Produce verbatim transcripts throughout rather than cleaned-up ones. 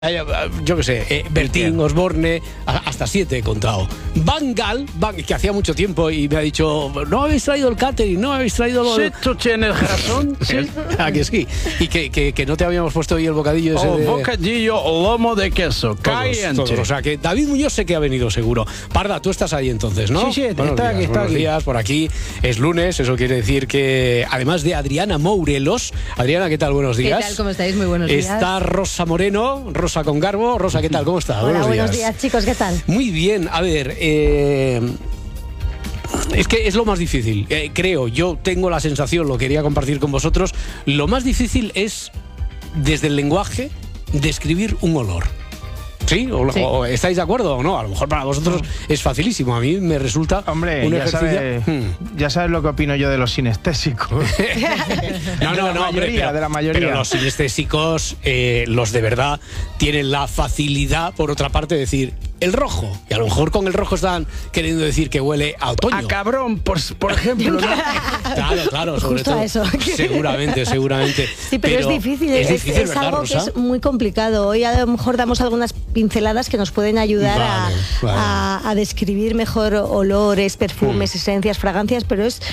Yo qué sé, eh, Bertín, Osborne, hasta siete he contado. Van Gaal, Van, que hacía mucho tiempo y me ha dicho, no habéis traído el catering, no habéis traído lo... Sí, tú tienes razón, sí. Ah, que sí. Y que, que, que no te habíamos puesto hoy el bocadillo ese oh, de... bocadillo, lomo de queso, caliente. Todos, todos. O sea, que David Muñoz sé que ha venido seguro. Parda, tú estás ahí entonces, ¿no? Sí, sí, está buenos aquí, días, está buenos aquí. días, por aquí. Es lunes, eso quiere decir que, además de Adriana Mourelos... Adriana, ¿qué tal? Buenos días. ¿Qué tal? ¿Cómo estáis? Muy buenos días. Está Rosa Moreno, Rosa con Garbo. Rosa, ¿qué tal? ¿Cómo está? Hola, buenos, buenos días. días, chicos, ¿qué tal? Muy bien, a ver, eh, es que es lo más difícil, eh, creo, yo tengo la sensación, lo quería compartir con vosotros, lo más difícil es, desde el lenguaje, describir un olor. ¿Sí? ¿O, sí. o estáis de acuerdo o no? A lo mejor para vosotros es facilísimo. A mí me resulta Hombre, un ya ejercicio... Sabes, hmm. ya sabes lo que opino yo de los sinestésicos. no, no, de no, mayoría, pero, de la mayoría. Pero los sinestésicos, eh, los de verdad, tienen la facilidad, por otra parte, de decir el rojo. Y a lo mejor con el rojo están queriendo decir que huele a otoño. A cabrón, por, por ejemplo. ¿no? Claro, claro, sobre Justo todo. A eso. Seguramente, seguramente. Sí, pero, pero es difícil. Es, es, difícil, es ¿verdad, algo Rosa? que es muy complicado. Hoy a lo mejor damos algunas pinceladas que nos pueden ayudar vale, a, vale. A, a describir mejor olores, perfumes, mm. esencias, fragancias, pero es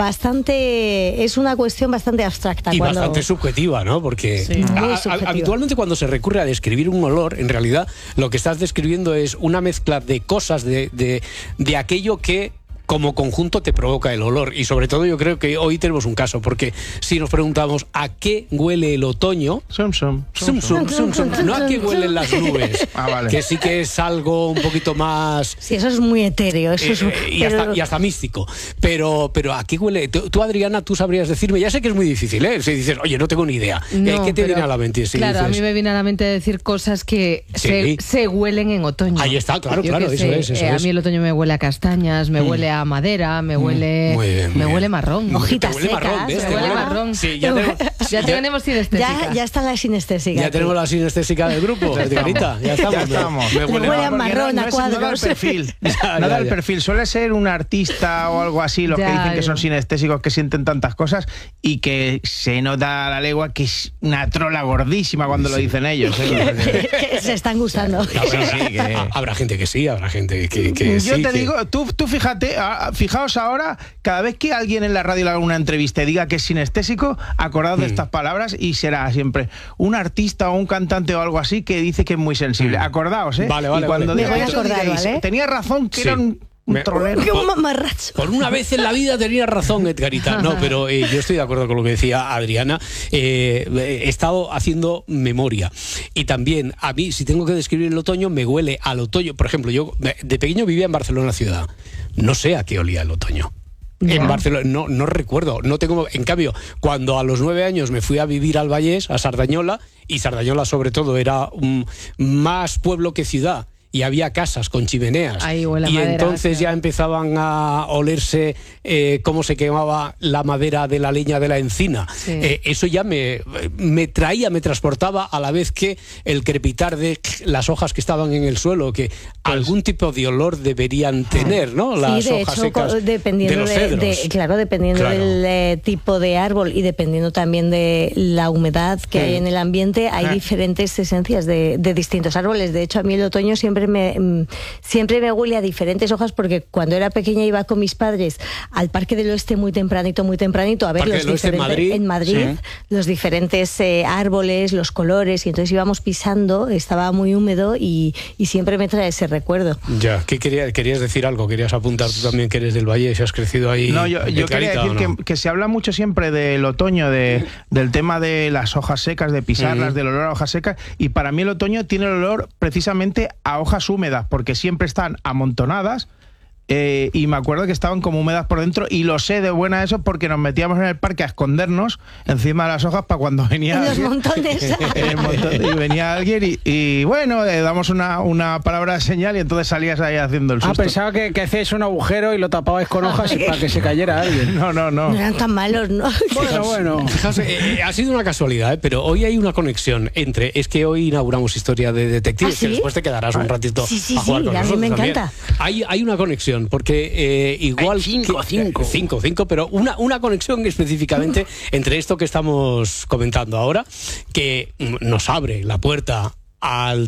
bastante, es una cuestión bastante abstracta. Y cuando... bastante subjetiva, ¿no? Porque sí. a, a, habitualmente cuando se recurre a describir un olor, en realidad lo que estás describiendo es una mezcla de cosas, de, de, de aquello que como conjunto te provoca el olor. Y sobre todo yo creo que hoy tenemos un caso, porque si nos preguntamos a qué huele el otoño, sum, sum, sum, sum, sum, sum, no a qué huelen las nubes, ah, vale. que sí que es algo un poquito más... Sí, eso es muy etéreo. Eso es, eh, y, pero... hasta, y hasta místico. Pero, pero ¿a qué huele? Tú, tú, Adriana, tú sabrías decirme, ya sé que es muy difícil, ¿eh? Si dices, oye, no tengo ni idea. No, eh, ¿Qué te pero, viene a la mente? Si claro, dices... a mí me viene a la mente decir cosas que sí. se, se huelen en otoño. Ahí está, claro, yo claro, eso sé, es, eso eh, es. A mí el otoño me huele a castañas, me mm. huele a madera, me huele, muy bien, muy me bien. huele marrón. Hojitas huele secas. Marrón, ¿ves? Me huele marrón. Sí, ya tenemos, ya tenemos sinestésica. Ya, ya está la sinestésica. Ya aquí. Tenemos la sinestésica del grupo. Ya estamos. Ya estamos. Ya estamos. Me huele, huele a marrón, no, a no cuadros. No da el perfil. ya, no da ya, el ya. perfil. Suele ser un artista o algo así, los ya, que dicen ya. que son sinestésicos, que sienten tantas cosas y que se nota a la legua que es una trola gordísima cuando sí. lo dicen ellos. ¿eh? que se están gustando. No, sí, sí, que... Habrá gente que sí, habrá gente que, que Yo sí, te que... digo, tú, tú fíjate, fijaos ahora, cada vez que alguien en la radio le haga una entrevista y diga que es sinestésico, acordaos mm. de estas palabras y será siempre un artista o un cantante o algo así que dice que es muy sensible. Mm. Acordaos, ¿eh? Vale, vale, y cuando vale. diga Me voy a eso, acordar, digáis, ¿vale? tenía razón, que sí. era un... Me, por, un mamarracho. por una vez en la vida tenía razón, Edgarita. No, pero eh, yo estoy de acuerdo con lo que decía Adriana. Eh, he estado haciendo memoria. Y también, a mí, si tengo que describir el otoño, me huele al otoño. Por ejemplo, yo de pequeño vivía en Barcelona ciudad. No sé a qué olía el otoño. Ya. En Barcelona, no, no recuerdo, no tengo. En cambio, cuando a los nueve años me fui a vivir al Vallés, a Sardañola, y Sardañola sobre todo era um, más pueblo que ciudad, y había casas con chimeneas. Ahí huele y madera, entonces claro. ya empezaban a olerse eh, cómo se quemaba la madera de la leña de la encina. Sí. Eh, eso ya me, me traía, me transportaba a la vez que el crepitar de las hojas que estaban en el suelo, que pues, algún tipo de olor deberían tener, ¿no? Las sí, de hojas hecho, secas dependiendo de los de, cedros. de, claro, dependiendo claro. del eh, tipo de árbol y dependiendo también de la humedad que mm. hay en el ambiente, hay ah. diferentes esencias de, de distintos árboles. De hecho, a mí el otoño siempre Me, siempre me huele a diferentes hojas porque cuando era pequeña iba con mis padres al Parque del Oeste muy tempranito, muy tempranito a ver los diferentes, en Madrid, en Madrid sí. los diferentes eh, árboles, los colores, y entonces íbamos pisando, estaba muy húmedo y, y siempre me trae ese recuerdo. Ya, ¿qué querías, querías decir algo? ¿Querías apuntar tú también que eres del Valle, si has crecido ahí? No, yo, yo quería decir no? que, que se habla mucho siempre del otoño, de, del tema de las hojas secas, de pisarlas, uh-huh. del olor a hojas secas, y para mí el otoño tiene el olor precisamente a hojas húmedas, porque siempre están amontonadas eh, y me acuerdo que estaban como húmedas por dentro y lo sé de buena eso porque nos metíamos en el parque a escondernos encima de las hojas para cuando venía en los alguien, montones en el montón, y venía alguien y, y bueno, le damos una, una palabra de señal y entonces salías ahí haciendo el susto. Ah, pensaba que, que hacíais un agujero y lo tapabais con hojas para que se cayera alguien. No, no, no. No eran tan malos, ¿no? Bueno, bueno. Fijaos, eh, ha sido una casualidad, ¿eh? Pero hoy hay una conexión entre... Es que hoy inauguramos Historia de Detectives, ¿Ah, sí? que después te quedarás un ratito sí, sí, a jugar sí, con a nosotros. mí me también. encanta. Hay, hay una conexión, porque eh, igual... Hay cinco, que, cinco. Eh, cinco, cinco, pero una, una conexión específicamente entre esto que estamos comentando ahora, que nos abre la puerta al